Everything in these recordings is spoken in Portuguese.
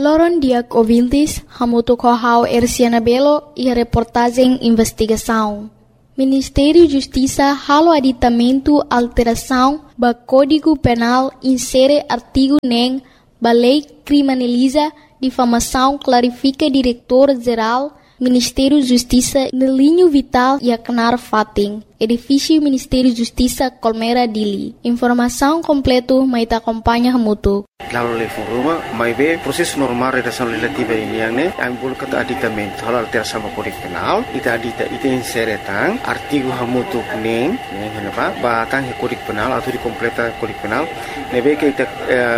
Loron Diak Ouvintes, Hamuto Kohau Erciana Belo e a reportagem Investigação. Ministério da Justiça halo aditamento alteração do Código Penal insere artigo nem ba lei criminaliza difamação clarifica diretor-geral Ministério da Justiça no linho vital e acnar fating. Edifício Ministério da Justiça Colmeira Dili. Informação completo maita acompanha Hamuto. Lalu level rumah, mai be proses normal redação legislativa ini yang ne, ambul kata aditamento hal alteração do Código Penal, ita inseretang artigo hamutu neng henapa, batang Código Penal atau completa Código Penal, nebe que ita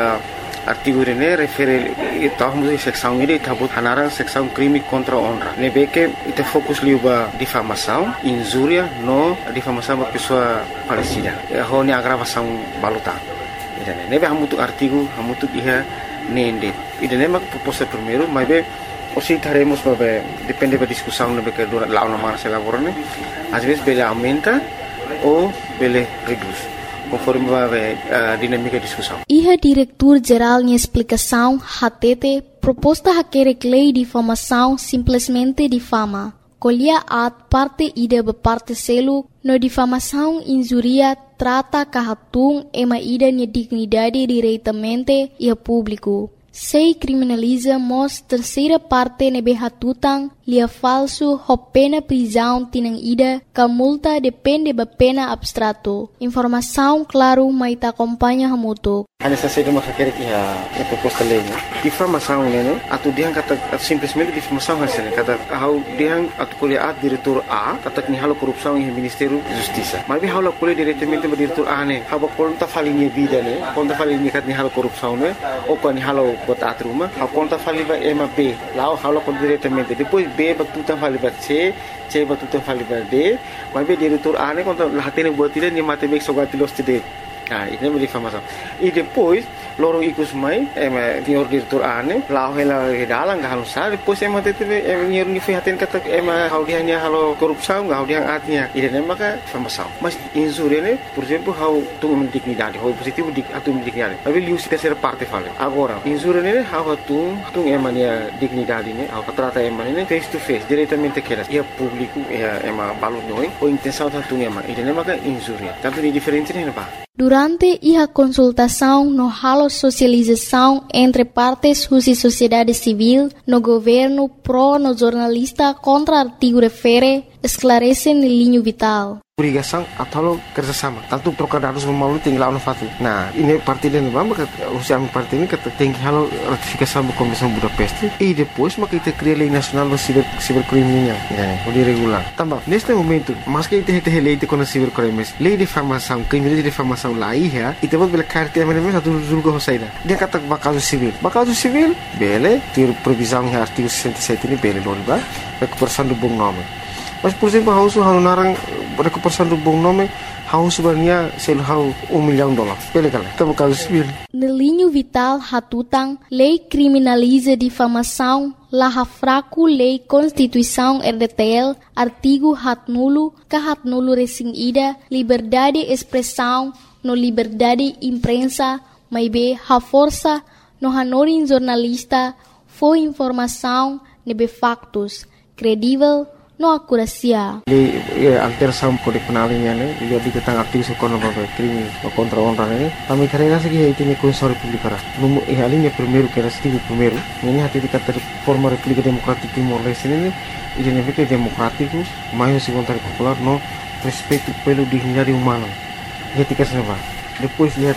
artigo ini refere tahun seksão ini tabut hanaran seksão crime contra honra. Nebe que ita fokus liuba difamação, injúria no difamação da pessoa falecida. Honi agravação baluta. Nebe hamutu artigo hamutu iha nende. Ida nema proposta primeiro, mas be osi taremos babe depende da discussão nebe que dura lá na mara se lavorane. Às vezes bele aumenta ou bele reduz, conforme babe dinâmica de discussão. Iha diretor-geral em explicação hatete proposta haquere lei de difamação simplesmente difama. Colhia at parte ida parte selo no difamação injuria trata kahatung ema ida ni dignidade diretamente e a público. Sei criminaliza mos terceira parte nebe hatutang lia falso ho pena prisão tinang ida ka multa depende ba pena abstrato. Informação claro maita acompanha hamuto. Hanya saja masa kira a proposta lei, difamação né, atau dia kata simplesmente difamação hasilnya kata how dia atau kuliah diretor A kata ni halo korupsi yang Ministério da Justiça. Mas halo kuliah diretamente ba diretor A né, haba konta falinha vida né, konta falinha kat ni halo korupsi né, ou kan ni halo bota atruma, haba konta faliba ema B, lá halo kon diretamente, depois B ba tutan faliba C ba tutan faliba D, mas diretor A né konta lahatene buat dia ni mate bek sogati los tide. Nah, ini menjadi difamação. E depois, loro ikut mai, senhor diretor ane, lau hela dalang gak halus sah. Depois tete, senhor ni fihatin kata, hau dia ni halo korupsi, gak hau dia atnya. Ini nama ka difamação. Mas injúria ne, por exemplo, hau tu dignidade, hau positivo atu dignidade. Tapi lius terceira parte fala. Agora, injúria ne, hau tu emania dignidade ne, hau trata emania face to face, diretamente keras. Ia público, ia balut noi, ou intenção tu ema. Ini nama ka injúria. Tanto ni diferente ne apa? Durante a consultação no halo socialização entre partes e sociedade civil, no governo pro no jornalista contra artigo refere, esclarece no linho vital. Obrigação atau kerjasama. Tanto trocar dados melalui tinggal fati. Nah, ini parti dan maka usia parti ini kata tinggi halo ratifikasi do Convenção Budapeste e depois maka kita cria lei nacional do cibercriminal, o regular. Também neste momento, mas que kita lei de contra cibercrimes, lei de difamação, crime de difamação lá ia, e temos bela carta mesmo satu julga hosaida. Dia kata bakal civil, bele, ter previsão em artigo 67 ini bele loriba, recuperação do bom nome. Mas por exemplo, hau narang recuperação do bom nome, hau sebenarnya hau $1 milhão. Bele kala, tamo caso civil. No linho vital hatutang, lei criminaliza difamação, laha fraco lei Constituição RDTL, artigo hatnulo, kahatnulo resing ida, liberdade expressão, no liberdade imprensa, maibe ha força, no hanorin jornalista, foi informação, nebe factos, credível, no akurasia. Alteração Código Penal ini juga diketang artikel sekolah bapak krimi contra honra ini. Kami karena segi itu ni Constituição Republicana. Número alinha primeiro que era artigo primeiro. Ini hati dikata forma República Democrática Timor-Leste ini identifica democrático, mais segundo popular no respeito pelo dignidade humana. Ketika senapa. Depois lihat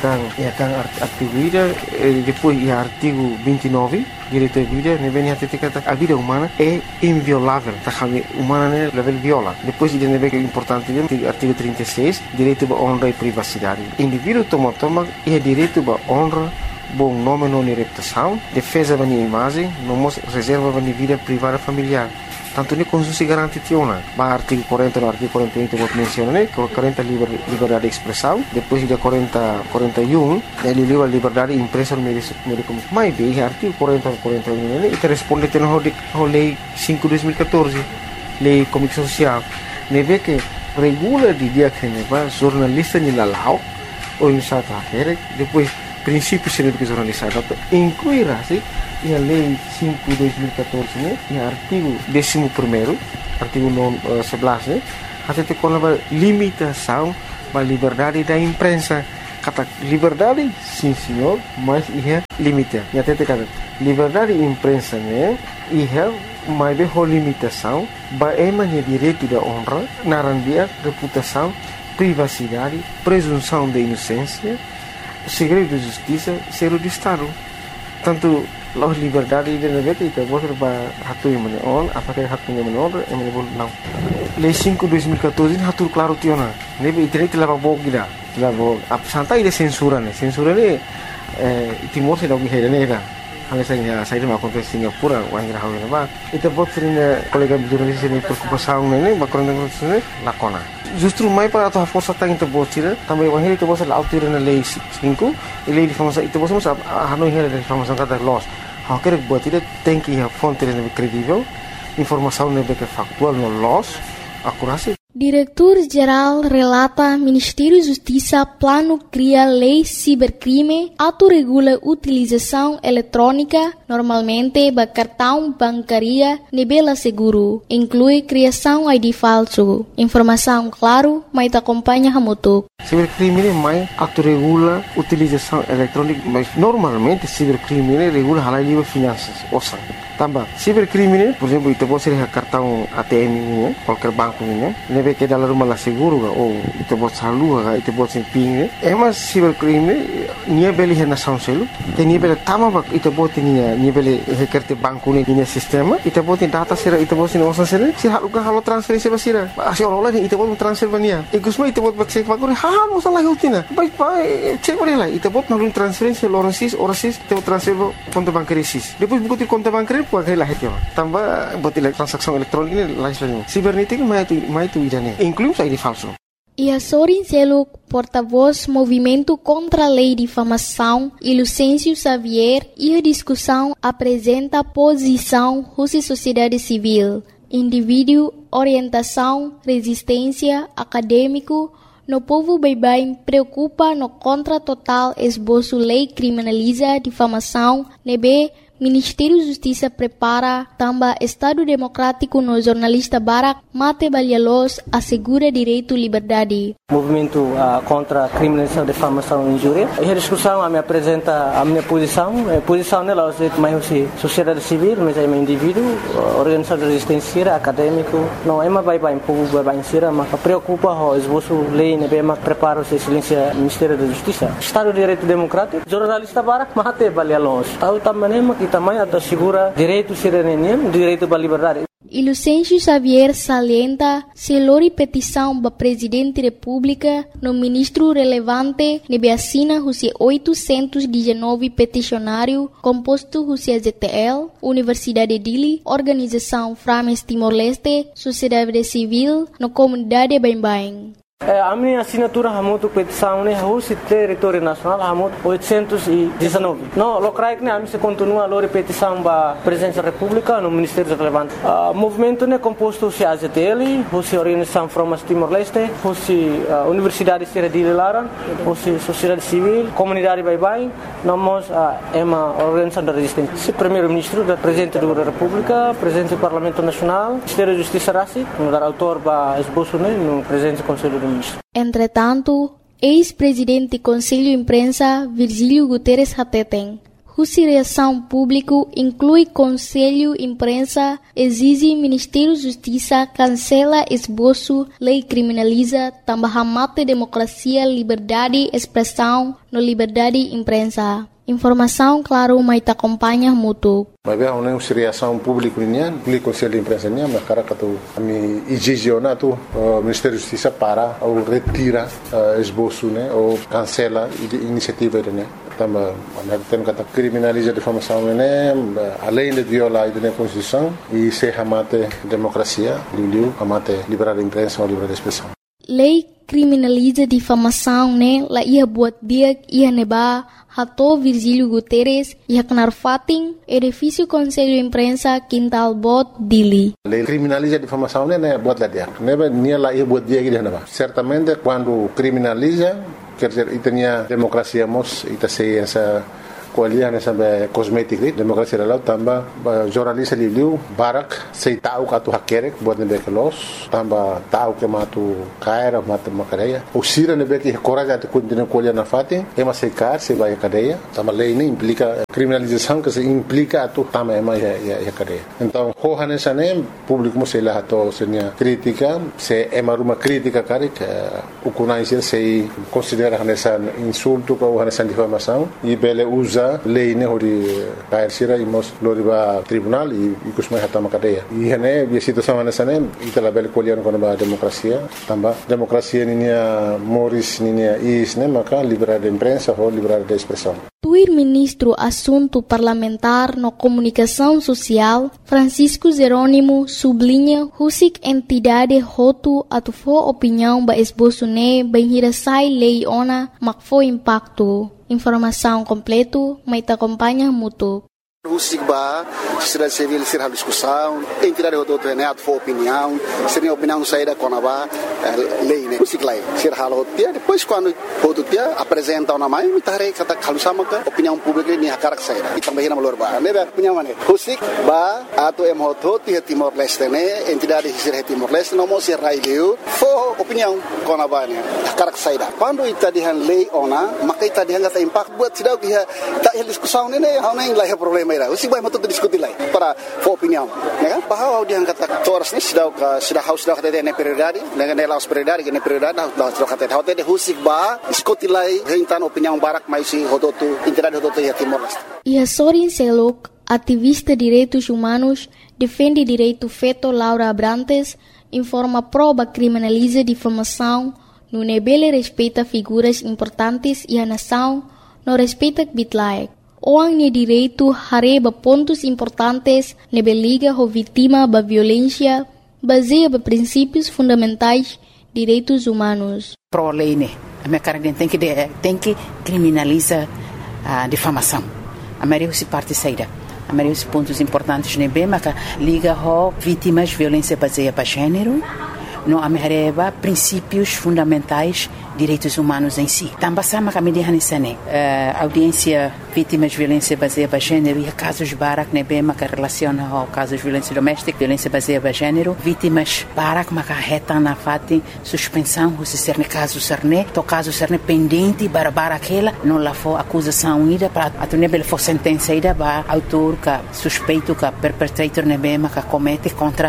artigo ida, depois artigo 29 direito à vida, nem hati dikata a vida humana é inviolável, tá humana né level viola. Depois ida nem que importante artigo 36 direito à honra e privacidade. Indivíduo toma é direito à honra, bom nome não reputação, defesa da imagem, não reserva da vida privada familiar. Tanto ni Constituição garante tiona. Ba artigo 40 no artigo 41 que eu mencionei, 40 liberdade de expressão, depois de 41 ele liberdade de imprensa no meio comunicação. Mas bem, artigo 40 e 41 ini itu responde teno lei 5/2014, lei comunicação social. Neve que regula di dia que neva jornalista ni lalau ou insata akhir depois princípios de jornalismo, incluirá a Lei 5/2014, e artigo 11º, artigo 11, até com a limitação da liberdade da imprensa. Kata liberdade, sim senhor, mas é limite. E até kata liberdade da imprensa, mas é limitação, é direito da honra, narandia, reputação, privacidade, presunção de inocência, segredo de justiça, segredo de Estado. Tanto a liberdade de negócio itu boleh hatu yang mana on, apakah hatunya menor, yang mana boleh não. Lei 5/2014 hatu claro tiona. Nebe internet telah bawa kita, telah bawa. Santai de censura ne, censura ne Timor se dog hera ne Hanya saya mau kontes Singapura, wang ira hawe ba. Itu buat sering kolega jurnalis ini preocupação ne, bakron ne lakona. Justru mai para atau força tang itu buat sira, também wang itu buat la autir na lei 5, lei difamação itu buat mas hanoi hera difamação kata loss. Há que buat itu tem que a fonte ne credível, informação ne que factual no loss, akurasi. Diretor-Geral relata Ministério da Justiça plano cria lei cibercrime, autorregula utilização eletrônica, normalmente da cartão bancária nebela seguro, inclui criação ID falso. Informação claro, mas acompanha Hamutuk. Cibercrime mais autorregula utilização eletrônica, mas normalmente cibercrime regula halal livre finanças, osan. Tambah, cibercrime, por exemplo, itu pode ser cartão ATM, qualquer banco, nebe que dalam rumah lah seguro, itu pode salur, itu pode ser ping, mas cibercrime, nia beli hena sound selu, nia beli tama, itu pode nia beli hekerte banco nia sistema, itu pode data sera, itu pode osan sera, si halukan halu transferensi basira, asyik orang itu pode transfer bania, ikusma itu pode cek banco, halu salah hutina, baik cek boleh lah, itu pode nalun transferensi orang sis, itu pode transfer konto bankari sis, depois buku ti konto bankari puai lah heti, tambah buat transaksi elektronik ini lain. Cibernética mais tu irane, inclui ID falso. E Sorin Seluk, porta-voz Movimento contra a Lei de Difamação, e Lucêncio Xavier, e a discussão apresenta posição Rússia Sociedade Civil, indivíduo, orientação, resistência, acadêmico, no povo bem preocupa no contra total esboço lei criminaliza difamação, nebe Ministério da Justiça prepara também Estado Democrático no jornalista Barak Mate Balhalos assegura direito e liberdade. Movimento contra a criminalização, difamação e injúria. E a discussão me apresenta a minha posição. A posição nela é mais sociedade civil, mas é um indivíduo, organização de resistência, acadêmico. Não é mais bem povo bem sira, mas preocupa o esboço lei, né? Mas prepara o silêncio Ministério da Justiça. Estado de Direito Democrático, jornalista Barak Mate Balhalos. Tahu também também assegura direito cidadania, direito à liberdade. E Lucêncio Xavier salienta se lori petição da Presidente da República no ministro relevante nebe assina os 819 peticionário composto os ZTL, Universidade Dili, Organização Frames Timor-Leste, Sociedade Civil, no Comunidade Bem-Bem. A minha assinatura hamutu petição ne Rússia território nacional hamutu 819. No, locrai que a mim se continua a lori petição ba presença da República no Ministério relevante. Movimento ne composto se AZTL, Rússia Organização Frames Timor-Leste, Rússia Universidade Sierra de Laran, Rússia Sociedade Civil, Comunidade Bem-Bem, nós é uma organização da resistência. Se primeiro-ministro da Presidente da República, Presidente do Parlamento Nacional, Ministério da Justiça Rassi, no dar autor ba esboço ne no Presidente do Conselho do Entretanto, ex-presidente do Conselho de Imprensa, Virgílio Guterres Hateten, cuja reação pública inclui Conselho de Imprensa, exige Ministério da Justiça cancela esboço, lei criminaliza, também mate democracia, liberdade, expressão, no liberdade de imprensa. Informação, claro, mas te acompanha muito. Mas bem, uma reação pública nian, público Conselho de Imprensa nian, mas cara que tu me exigena tu Ministério da Justiça para ou retira esboço, né, ou cancela iniciativa né. Também tem que criminalizar a difamação, né, além de violar a Constituição e se amate democracia, amate liberdade de imprensa ou liberdade de expressão. Lei criminaliza difamação, né, la ia buat dia ia neba Hato Virgílio Guterres e Haknar Fatin, edifício Conselho de Imprensa, Quintal Bot, Dili. A lei criminaliza a difamação, né, buat lá dia. Neba nia lá ia buat dia que certamente quando criminaliza quer dizer, itania democracia mos ita sei essa kualiah nessa kosmetik ni demokrasi lalau tambah jornalis liu barak sei tahu katu hakerek buat nebe kelos tambah tahu ke matu kaira matu makadeia usira nebe que coragem de continuar kualiah na fatin ema sei kar sei vai cadeia tambah lei ini implica criminalização que se implica atu tambah ema ya cadeia então hohan essa nem público mo sei lá to senia crítica se ema ruma crítica kari ukunai sei considera essa insulto ou essa difamação e bele usa lei ne hori kair sira imos loriba tribunal e kusmai hatama cadeia e hene a situação nessa nem itala bele kolian kono ba democracia tamba democracia ninia moris ninia is ne maka liberdade de imprensa ou liberdade de expressão. Tuir ministro assunto parlamentar no comunicação social Francisco Jerônimo sublinha husik entidade hotu atufo opinião ba esboço ne benhirasai lei ona makfo impacto. Informação completo, mas te acompanha muito. O SIGBA, sociedade civil, ser a discussão, entidade do Renato for opinião, seria opinião saída com a lei, né? O SIGLA, ser a rotia, depois quando o rotia apresenta uma mãe, me tarei que está calusama que opinião pública nem a cara que saída. E também na Malorba, né? Opinião né? O SIGBA, ato é muito e Timor-Leste, né? Entidade de ser Timor-Leste, não mostra raio, for opinião com a mãe, a cara que saída. Quando está de lei ona, mas está de tem impacto buat tidak que está discussão, né? Não é lá problema. O SIGBA mau tentu diskusi lagi para opinião, ya kan? Bahwa dia kata toras ni sudah kata dia prioridade, dengan nelas prioridade, dengan prioridade sudah kata dia o SIGBA diskusi lagi tentang opinião barak mais hodotu entidade hodotu ya Timor-Leste. E a Sorin Selok, ativista de direitos humanos, defende direito feto Laura Abrantes, informa prova criminaliza difamação, no nebele respeita figuras importantes e a nação não respeita bitlaek. Orang ni direito hareba pontos importantes nebe liga ho vítima da violência baseia ba princípios fundamentais direitos humanos. Pro lei né, a minha cara tem que criminalizar a difamação. A maioria se parte saída. A maioria dos pontos importantes nebe mas liga ho vítimas violência baseia ba gênero. Não amerreba princípios fundamentais direitos humanos em si. Também sama kami dihanisane audiência vítimas de violência baseada em gênero e casos barak nebe maka relaciona ao casos de violência doméstica, violência baseada em gênero, vítimas barak maka reta na fati suspensão se ser caso serne, to caso serne pendente para aquela não lá for acusação ida para atunebel for sentença ida ba autor ka suspeito ka perpetrator nebe maka comete contra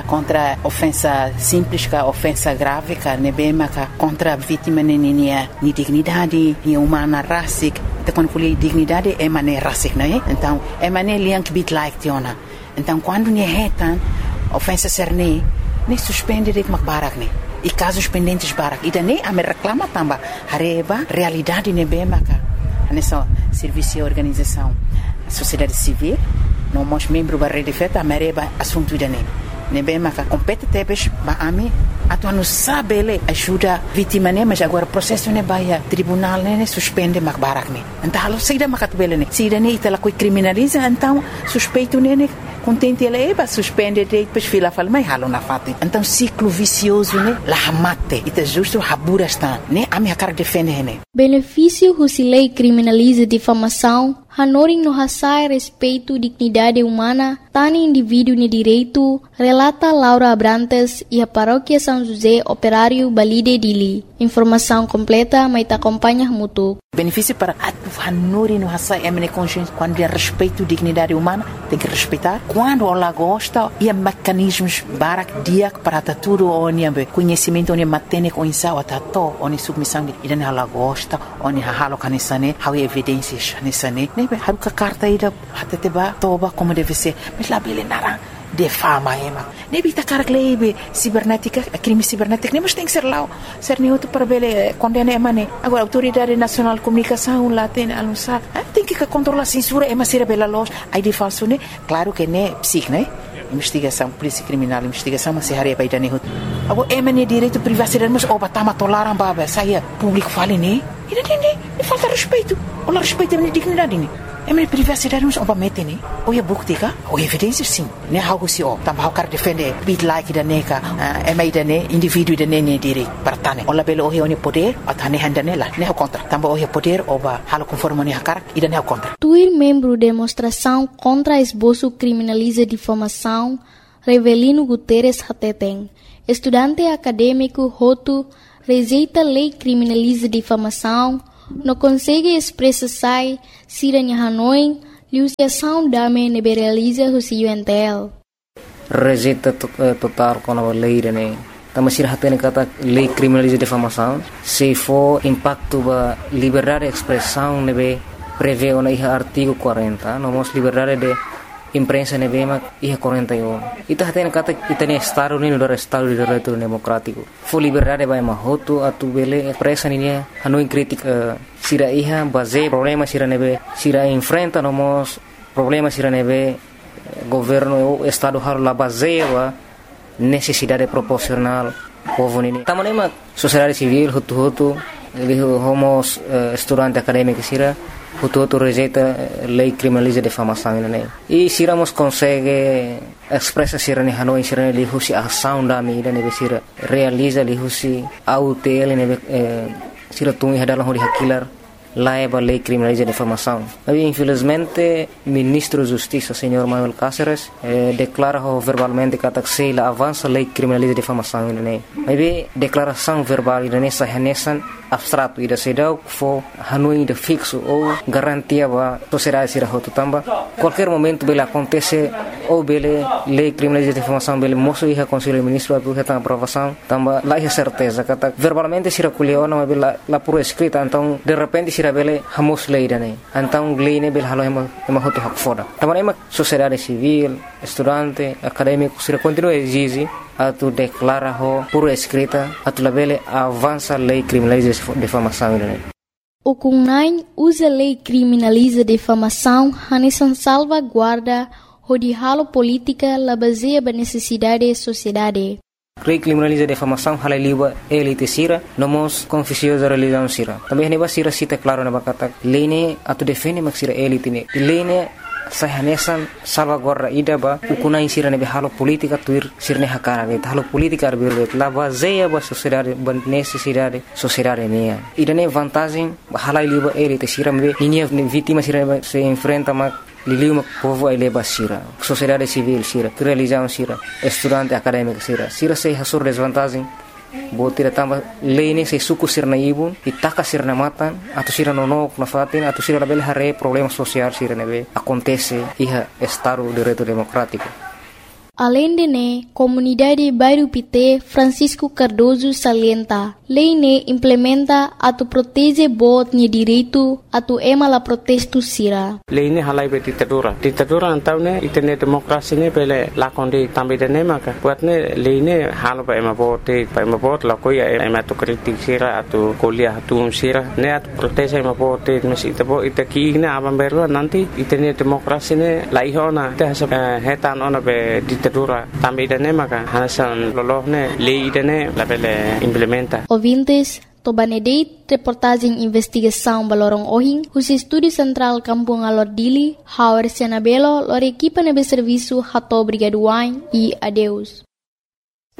ofensa simples ka ofensa grave ka nebe maka contra vítima ni dignidade, ni humana racic. Então quando falei dignidade é mané racic, não é? Então é mané liank bit like tiona. Então quando ni retan ofensa serne, nem suspende de makbarak ne. E casos pendentes barak. E daí a me reclama tamba hareba realidade nebe maka. Nessa serviço e organização a sociedade civil, não mos membro da rede feta a mereba assunto dane. Nebe maka competentes ba ami atu anu sabele ajuda vítima ne mas agora processo ne baia tribunal ne suspende makbarak ne então halo saída makatbele ne saída ne itala coi criminaliza então suspeito ne contente ele eba suspende depois fila fala mai halo na fati então ciclo vicioso ne la hamate ita justo habura está ne ami hakar defende ne benefício husilei criminaliza difamação hanoring no hasai respeito dignidade humana tani indivíduo ne direito relata Laura Abrantes e a paróquia São José Operário Balide Dili. Informação completa, mas te acompanha muito. Benefício para a Nori no Hassai é consciência quando é respeito à dignidade humana, tem que respeitar. Quando ela gosta, e há mecanismos para tudo, onde conhecimento, onde mantém com isso, onde submissão, e daí ela gosta, onde halo canisane, há evidências canisane, né? Haruka carta ida, até te ba, toba como deve ser, mas lá bele nara. De fama, ema. Nebi tá cara que cibernética, crime cibernético, nem mas tem que ser lá, ser nem outro para ver condena ema né. Agora autoridade nacional de comunicação lá tem anunciar, tem que controlar a censura, ema ser bela loja, aí de falso né. Claro que né, psic né. Investigação, polícia criminal, investigação, mas se haria para ir né. Agora ema né direito privacidade, mas oba tá matolaram baba, saia público fale né. E não falta respeito, ou respeito a minha dignidade né. minha privacidade não obviamente né ou é bukti ka ou evidência sim né algo se o também quer defender bit like da neca é mais da né indivíduo da né direito partane ou labelo o é poder atane handa nela né contra também o é poder ou ba halo conforme né cara e da né contra Tuir membro demonstração contra esboço criminaliza difamação Revelino Guterres Hateteng estudante acadêmico Hotu rejeita lei criminaliza difamação não consegue expressar siranya Hanoi liusiação dame neberaliza o UNTL. Rejeita total com a lei né. Também se hatene kata lei criminaliza difamação. Se for impacto ba liberdade de expressão nebe prevê o artigo 40, nomos liberdade de imprensa nebe ma 41. Ita hatene kata itane estado ni do estado de direito democrático. For liberdade ba mahoto atu bele expressa ni Hanoi crítica sira iha base problema sira nebe sira enfrenta nomos problema sira nebe governo estado haro la base wa necessidade proporcional povo nini tamanema sociedade civil hutu homos estudante acadêmico sira hutu rejeita lei criminaliza difamação né e siramos consegue expressa sira ni Hanoi sira ni husi ação da mi nebe sira realiza li husi autel nebe sira tungi hadalah hori hakilar laiba lei criminaliza difamação. Mas infelizmente ministro da Justiça, senhor Manuel Cáceres, declara verbalmente que a avança lei criminaliza difamação né. Mas declaração verbal nessa renesan abstrato ida sedau fo Hanoi de fixo ou garantia ba sociedade sira hotu tamba qualquer momento bela acontece ou bele lei criminaliza difamação bele moço ia conselho ministro a buka aprovação tamba lá é certeza kata verbalmente sira kuliona mas bela la por escrita então de repente sira bele hamos lei dane então lei ne bela halo ema hotu hak foda tamba ema sociedade civil estudante acadêmico sira continua exige atu declara ho por escrita atu labele avança lei criminaliza difamação O CUNAI usa lei criminaliza difamação hanesan salvaguarda hodihalo política la baseia ba necessidade sociedade. Lei criminaliza difamação halaliba elite sira nomos confissões da religião sira. Também neba sira cita claro na bakata lei ne atu defende mak sira elite ne. Lei ne sahanesan salvaguarda ida ba ukunai sira nebe halo politika tuir sirne hakara ne halo politika arbir la baseia ba sociedade ba necessidade sociedade mea ida ne vantagem halai liba elite sira me ninia vítima sira se enfrenta ma liliu povo ele ba sira sociedade civil sira religião sira estudante acadêmico sira se hasur desvantagem botira tamba lei se suku sirna ibu itaka sirna matan atau sira nonok na fatin atau sira label hare problema social sira nebe acontece iha estado de direito democrático. Além de ne, comunidade Bairro Pité Francisco Cardoso salienta, lei ne implementa atu protege bot ni direito atu ema la protesto sira. Lei ne halai be ditadura antau ne itene demokrasi ne pele lakondi tambe de ne maka buat ne lei ne halo ba ema bot la koi ema tu kritik sira atu kuliah atu sira ne atu protege ema bot mesi tebo itaki ne abam berlo nanti itene demokrasi ne laihona te hetan ona be ditadura tambe de ne maka hanasan lolohne lei de ne la bele implementa. Ouvintes, Tobanedeit, reportagem investigação Balorong Ohing, os Estúdio Central Kampung Alordili, Hauer Senabelo, lor equipa nebe serviço Hato Brigaduain e adeus.